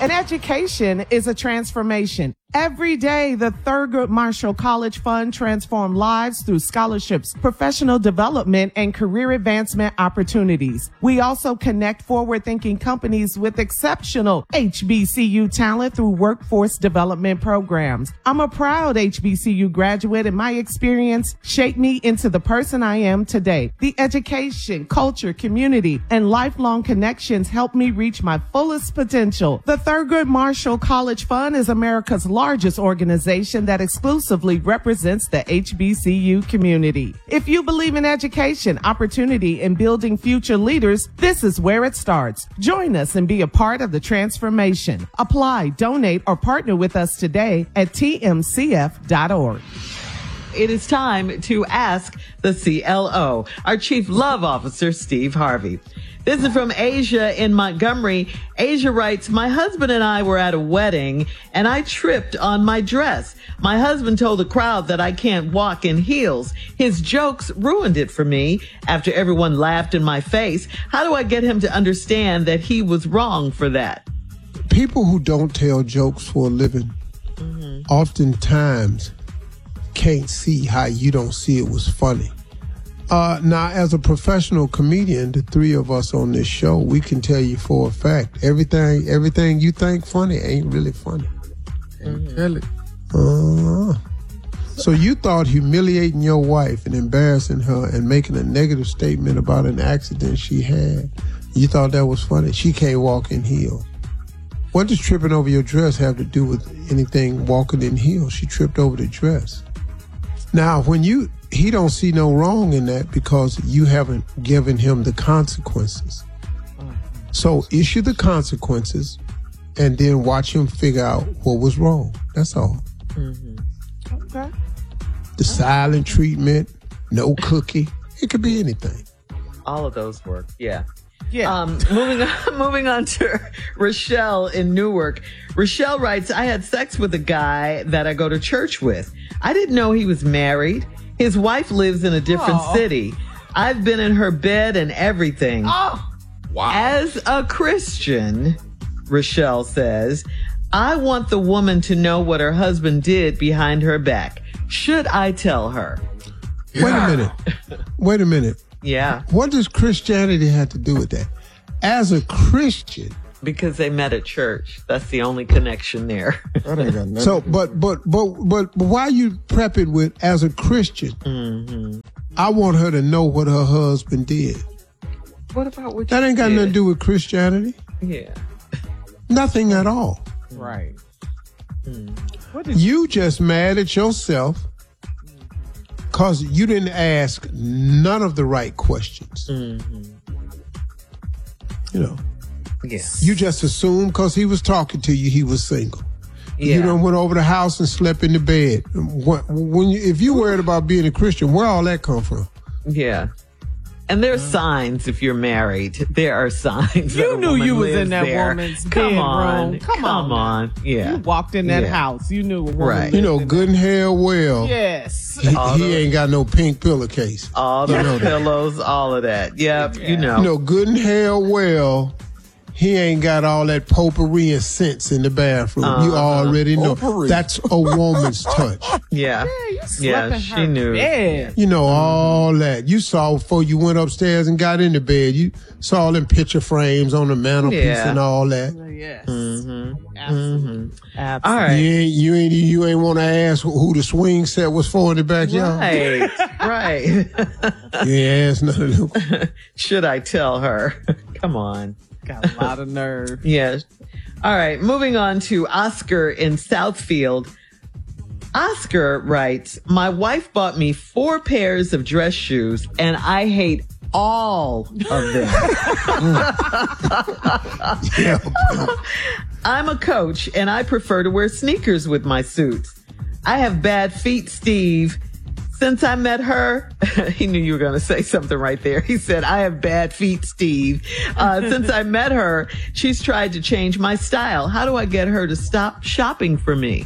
An education is a transformation. Every day, the Thurgood Marshall College Fund transforms lives through scholarships, professional development, and career advancement opportunities. We also connect forward-thinking companies with exceptional HBCU talent through workforce development programs. I'm a proud HBCU graduate, and my experience shaped me into the person I am today. The education, culture, community, and lifelong connections helped me reach my fullest potential. The Thurgood Marshall College Fund is America's largest organization that exclusively represents the HBCU community. If you believe in education, opportunity, and building future leaders, this is where it starts. Join us and be a part of the transformation. Apply, donate, or partner with us today at tmcf.org. It is time to ask the CLO, our Chief Love Officer, Steve Harvey. This is from Asia in Montgomery. Asia writes, my husband and I were at a wedding and I tripped on my dress. My husband told the crowd that I can't walk in heels. His jokes ruined it for me after everyone laughed in my face. How do I get him to understand that he was wrong for that? People who don't tell jokes for a living oftentimes can't see how you don't see it was funny. Now, as a professional comedian, the three of us on this show, we can tell you for a fact, everything you think funny ain't really funny. Tell it. So you thought humiliating your wife and embarrassing her and making a negative statement about an accident she had, you thought that was funny. She can't walk in heels. What does tripping over your dress have to do with anything walking in heels? She tripped over the dress. Now, he don't see no wrong in that because you haven't given him the consequences. So issue the consequences and then watch him figure out what was wrong. That's all. Okay. The silent treatment, no cookie. It could be anything. All of those work. Yeah. Yeah. Moving on to Rochelle in Newark. Rochelle writes, I had sex with a guy that I go to church with. I didn't know he was married. His wife lives in a different city. I've been in her bed and everything. Oh, wow. As a Christian, Rochelle says, I want the woman to know what her husband did behind her back. Should I tell her? Yeah. Wait a minute. Yeah. What does Christianity have to do with that? As a Christian. Because they met at church. That's the only connection there. That ain't got nothing. So, but why you prep it with as a Christian? I want her to know what her husband did. What about what that ain't got nothing to do with Christianity. Yeah. Nothing at all. right. You just mad at yourself because you didn't ask none of the right questions. You know. Yes. You just assumed because he was talking to you, he was single. Yeah. You done went over the house and slept in the bed. If you worried about being a Christian, where all that come from? Yeah. And there's signs if you're married. There are signs. You knew you was lives in that there. woman's Come on. bedroom. Come on. Yeah. You walked in that Yeah. house. You knew a woman Right. lived You know, in good and hell well. Yes. He ain't got no pink pillowcase. All the You know that. pillows, all of that. Yep, you know. You know, good and hell well, he ain't got all that potpourri and scents in the bathroom. You already know. Potpourri. That's a woman's touch. Yeah. Yeah, she knew. Yeah. You know, all that. You saw before you went upstairs and got into bed. You saw all them picture frames on the mantelpiece Yeah. and all that. Yes. All Absolutely. right. You ain't want to ask who the swing set was for in the backyard. Right. You ain't asked none of them. Should I tell her? Come on. Got a lot of nerve. Yes. All right. Moving on to Oscar in Southfield. Oscar writes, my wife bought me 4 pairs of dress shoes and I hate all of them. I'm a coach and I prefer to wear sneakers with my suits. I have bad feet, Steve. Since I met her, he knew you were going to say something right there. He said, I have bad feet, Steve. Since I met her, she's tried to change my style. How do I get her to stop shopping for me?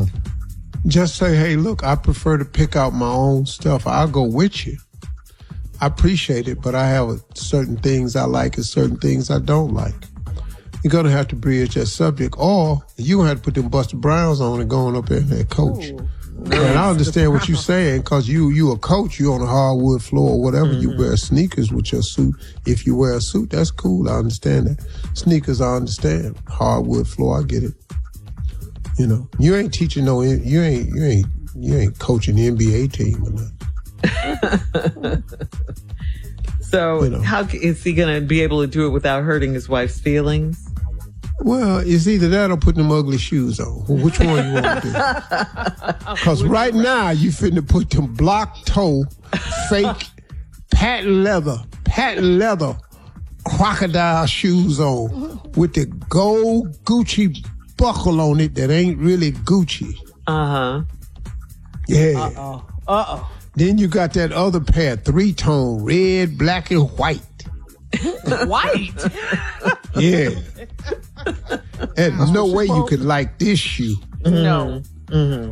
Just say, hey, look, I prefer to pick out my own stuff. I'll go with you. I appreciate it, but I have certain things I like and certain things I don't like. You're going to have to bridge that subject, or you're going to have to put them Buster Browns on and going up in there, coach. And I understand what you're saying, because you a coach, you on a hardwood floor or whatever, you wear sneakers with your suit. If you wear a suit, that's cool. I understand that. Sneakers, I understand. Hardwood floor, I get it. You know, you ain't teaching you ain't coaching the NBA team or nothing. So how is he going to be able to do it without hurting his wife's feelings? Well, it's either that or putting them ugly shoes on. Which one you want to do? Because right now, you finna put them block toe, fake, patent leather, crocodile shoes on with the gold Gucci buckle on it that ain't really Gucci. Uh-huh. Yeah. Uh-oh. Then you got that other pair, 3-tone, red, black, and white. White? Yeah. And no way you could like this shoe. No. No.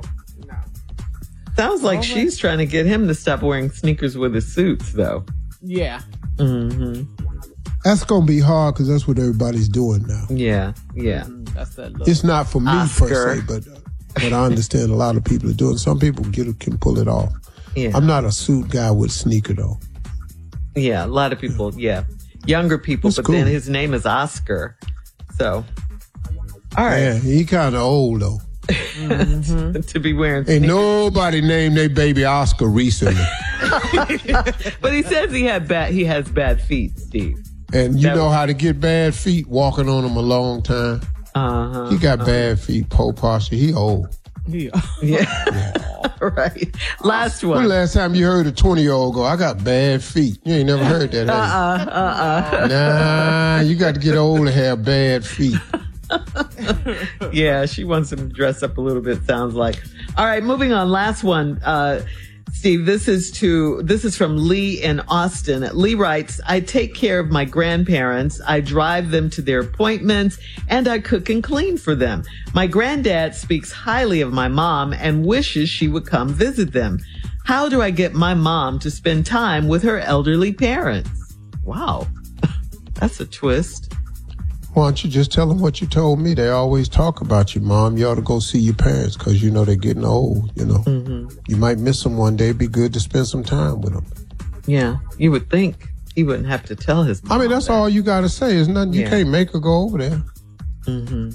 Sounds like she's trying to get him to stop wearing sneakers with his suits, though. Yeah. That's going to be hard because that's what everybody's doing now. Yeah. That's that look. It's not for me Oscar. per se, but I understand a lot of people are doing it. Some people can pull it off. Yeah. I'm not a suit guy with sneaker, though. Yeah, a lot of people, younger people, That's but cool. then his name is Oscar. So, all right. Yeah, he kind of old, though. To be wearing Ain't sneakers. nobody named their baby Oscar recently. But he says he has bad feet, Steve. And you know how to get bad feet, walking on them a long time. He got bad feet, pole posture. He old. Yeah. Right. Last When one. the last time you heard a 20-year-old go, I got bad feet? You ain't never heard that, have you? Nah, you got to get old to have bad feet. Yeah, she wants him to dress up a little bit, sounds like. All right, moving on. Last one. Steve, this is from Lee in Austin. Lee writes, I take care of my grandparents. I drive them to their appointments and I cook and clean for them. My granddad speaks highly of my mom and wishes she would come visit them. How do I get my mom to spend time with her elderly parents? Wow. That's a twist. Why don't you just tell them what you told me? They always talk about you, Mom. You ought to go see your parents because, they're getting old, You might miss them one day. It'd be good to spend some time with them. Yeah, you would think he wouldn't have to tell his mom. I mean, that's all you got to say. There's nothing. You can't make her go over there. And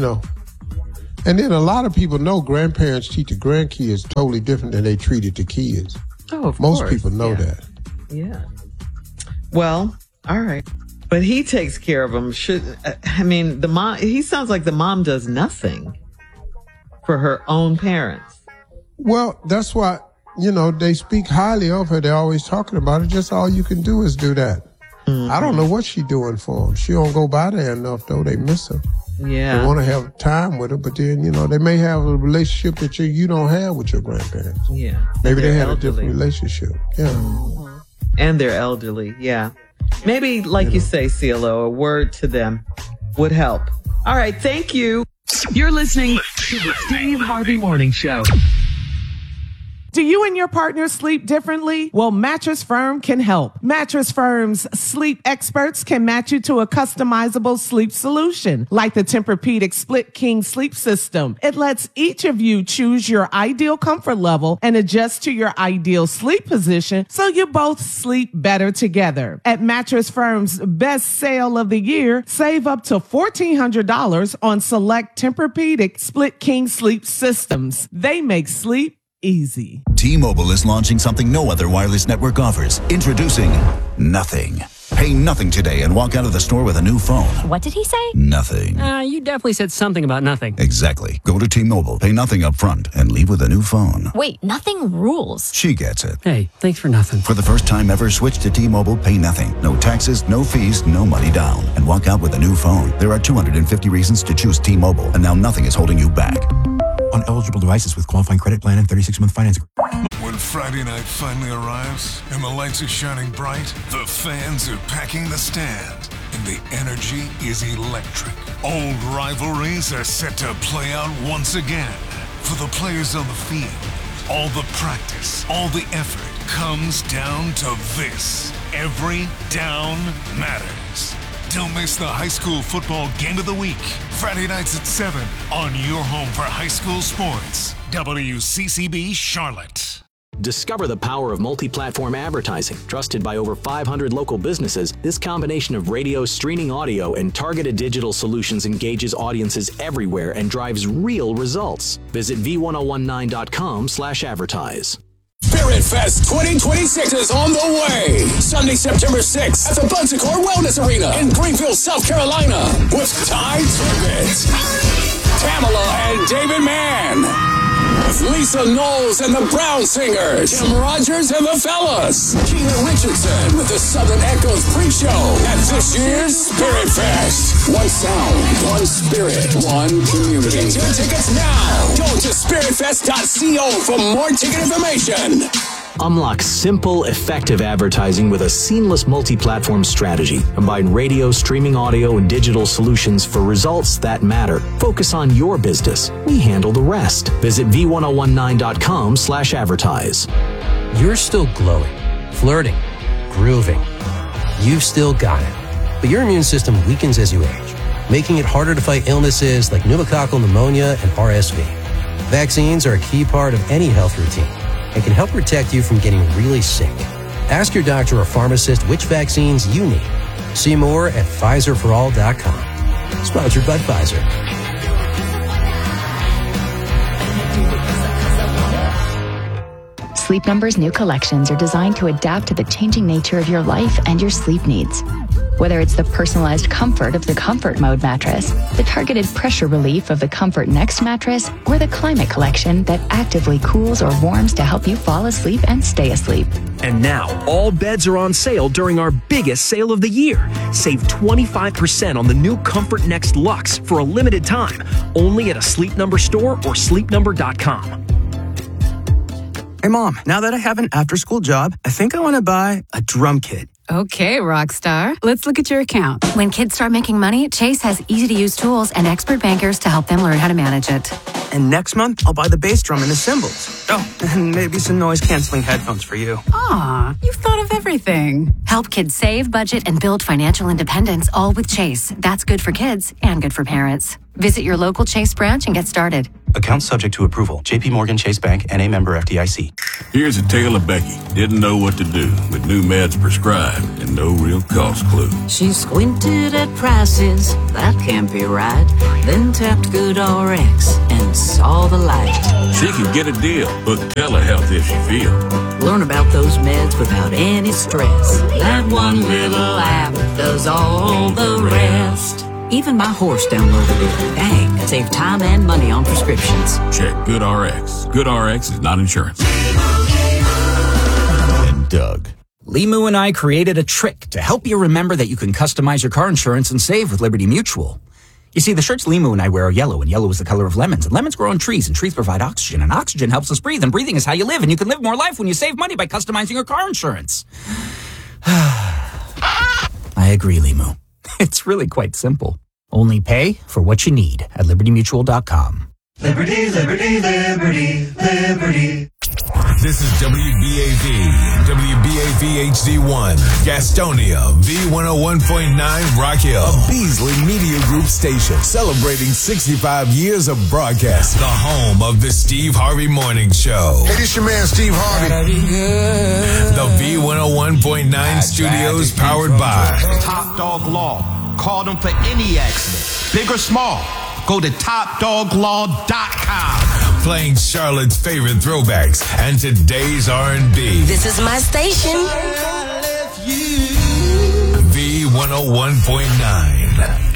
then a lot of people know grandparents treat the grandkids totally different than they treated the kids. Oh, of Most course. people know that. Yeah. Well, all right. But he takes care of them. The mom, he sounds like the mom does nothing for her own parents. Well, that's why, they speak highly of her. They're always talking about it. Just all you can do is do that. I don't know what she's doing for them. She don't go by there enough, though. They miss her. Yeah. They want to have time with her, but then, they may have a relationship that you don't have with your grandparents. Yeah. Maybe they had elderly. a different relationship. Yeah. And they're elderly. Yeah. Maybe, like you say, CeeLo, a word to them would help. All right. Thank you. You're listening to the Steve Harvey Morning Show. Do you and your partner sleep differently? Well, Mattress Firm can help. Mattress Firm's sleep experts can match you to a customizable sleep solution, like the Tempur-Pedic Split King Sleep System. It lets each of you choose your ideal comfort level and adjust to your ideal sleep position so you both sleep better together. At Mattress Firm's best sale of the year, save up to $1,400 on select Tempur-Pedic Split King Sleep Systems. They make sleep easy. T-Mobile is launching something no other wireless network offers. Introducing Nothing. Pay nothing today and walk out of the store with a new phone. What did he say? Nothing. You definitely said something about nothing. Exactly. Go to T-Mobile, pay nothing up front, and leave with a new phone. Wait, nothing rules. She gets it. Hey, thanks for nothing. For the first time ever, switch to T-Mobile, pay nothing. No taxes, no fees, no money down. And walk out with a new phone. There are 250 reasons to choose T-Mobile, and now nothing is holding you back. On eligible devices with qualifying credit plan and 36-month financing. When Friday night finally arrives and the lights are shining bright, the fans are packing the stand, and the energy is electric. Old rivalries are set to play out once again. For the players on the field, all the practice, all the effort comes down to this. Every down matters. Don't miss the high school football game of the week. Friday nights at 7 on your home for high school sports. WCCB Charlotte. Discover the power of multi-platform advertising. Trusted by over 500 local businesses, this combination of radio, streaming audio, and targeted digital solutions engages audiences everywhere and drives real results. Visit v1019.com/advertise. Spirit Fest 2026 is on the way. Sunday, September 6th at the Bunsicor Wellness Arena in Greenville, South Carolina, with Ty Tribbett, Tamala and David Mann, with Lisa Knowles and the Brown Singers, Tim Rogers and the Fellas, Keena Richardson with the Southern Echoes pre-show at this year's Spirit Fest. One sound, one spirit, one community. Get your tickets now. Go to spiritfest.co for more ticket information. Unlock simple, effective advertising with a seamless multi-platform strategy. Combine radio, streaming audio, and digital solutions for results that matter. Focus on your business. We handle the rest. Visit v1019.com/advertise. You're still glowing, flirting, grooving. You've still got it. But your immune system weakens as you age, making it harder to fight illnesses like pneumococcal pneumonia and RSV. Vaccines are a key part of any health routine and can help protect you from getting really sick. Ask your doctor or pharmacist which vaccines you need. See more at PfizerForAll.com. Sponsored by Pfizer. Sleep Number's new collections are designed to adapt to the changing nature of your life and your sleep needs. Whether it's the personalized comfort of the Comfort Mode mattress, the targeted pressure relief of the Comfort Next mattress, or the Climate Collection that actively cools or warms to help you fall asleep and stay asleep. And now, all beds are on sale during our biggest sale of the year. Save 25% on the new Comfort Next Luxe for a limited time, only at a Sleep Number store or sleepnumber.com. Hey, Mom, now that I have an after-school job, I think I want to buy a drum kit. Okay, Rockstar. Let's look at your account. When kids start making money, Chase has easy-to-use tools and expert bankers to help them learn how to manage it. And next month, I'll buy the bass drum and the cymbals. Oh, and maybe some noise-canceling headphones for you. Aw, you've thought of everything. Help kids save, budget, and build financial independence, all with Chase. That's good for kids and good for parents. Visit your local Chase branch and get started. Account subject to approval. JP Morgan Chase Bank, N.A. member FDIC. Here's a tale of Becky. Didn't know what to do with new meds prescribed and no real cost clue. She squinted at prices, that can't be right. Then tapped GoodRx and saw the light. She could get a deal, book telehealth if she feels. Learn about those meds without any stress. That one little app does all the rest. Even my horse downloaded it. Dang, save time and money on prescriptions. Check GoodRx. GoodRx is not insurance. And Doug. Limu and I created a trick to help you remember that you can customize your car insurance and save with Liberty Mutual. You see, the shirts Limu and I wear are yellow, and yellow is the color of lemons. And lemons grow on trees, and trees provide oxygen, and oxygen helps us breathe, and breathing is how you live, and you can live more life when you save money by customizing your car insurance. I agree, Limu. It's really quite simple. Only pay for what you need at libertymutual.com. Liberty, liberty, liberty, liberty. This is WBAV HD1, Gastonia, V101.9 Rock Hill, a Beasley Media Group station celebrating 65 years of broadcast, the home of the Steve Harvey Morning Show. Hey, this your man, Steve Harvey. The V101.9 studios powered by Top Dog Law. Call them for any accident, big or small. Go to TopDogLaw.com. Playing Charlotte's favorite throwbacks and today's R&B. This is my station. V101.9.